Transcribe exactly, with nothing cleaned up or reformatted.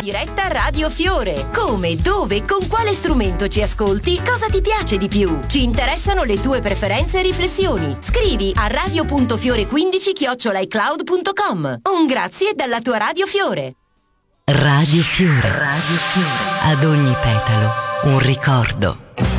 diretta Radio Fiore. Come, dove, con quale strumento ci ascolti, cosa ti piace di più? Ci interessano le tue preferenze e riflessioni. Scrivi a radio punto fiore quindici chiocciola icloud punto com. Un grazie dalla tua Radio Fiore. Radio Fiore. Radio Fiore. Ad ogni petalo un ricordo.